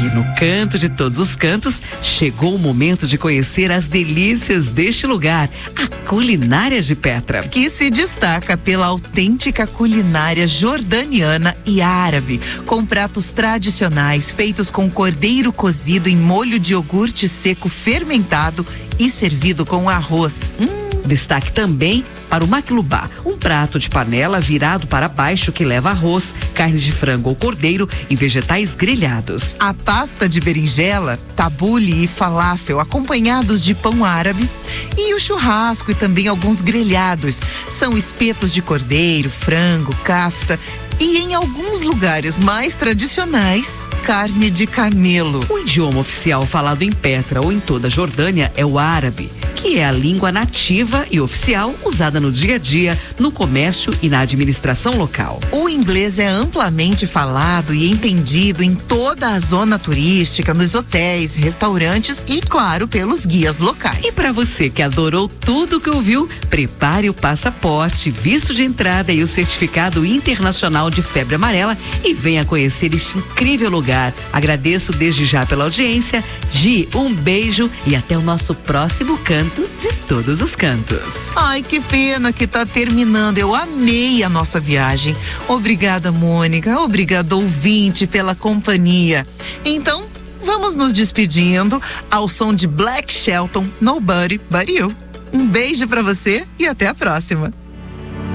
Aqui no Canto de Todos os Cantos, chegou o momento de conhecer as delícias deste lugar, a culinária de Petra. Que se destaca pela autêntica culinária jordaniana e árabe, com pratos tradicionais feitos com cordeiro cozido em molho de iogurte seco fermentado e servido com arroz. Destaque também para o maklubá, um prato de panela virado para baixo que leva arroz, carne de frango ou cordeiro e vegetais grelhados. A pasta de berinjela, tabule e falafel, acompanhados de pão árabe, e o churrasco e também alguns grelhados. São espetos de cordeiro, frango, kafta e, em alguns lugares mais tradicionais, carne de camelo. O idioma oficial falado em Petra ou em toda a Jordânia é o árabe, que é a língua nativa e oficial usada no dia a dia, no comércio e na administração local. O inglês é amplamente falado e entendido em toda a zona turística, nos hotéis, restaurantes e, claro, pelos guias locais. E para você que adorou tudo que ouviu, prepare o passaporte, visto de entrada e o certificado internacional de febre amarela e venha conhecer este incrível lugar. Agradeço desde já pela audiência. Gi, um beijo e até o nosso próximo Canto de Todos os Cantos. Ai, que pena que tá terminando. Eu amei a nossa viagem. Obrigada, Mônica. Obrigada, ouvinte, pela companhia. Então, vamos nos despedindo ao som de Black Shelton, Nobody But You. Um beijo pra você e até a próxima.